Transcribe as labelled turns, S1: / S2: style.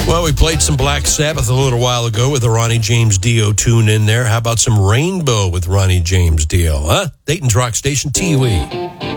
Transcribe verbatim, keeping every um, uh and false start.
S1: Well, we played some Black Sabbath a little while ago with the Ronnie James Dio tune in there. How about some Rainbow with Ronnie James Dio, huh? Dayton's Rock Station, T U E.